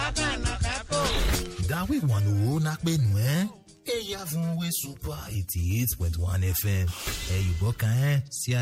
that we want to na pe nu e ya fun we super 88.1 FM e you boka si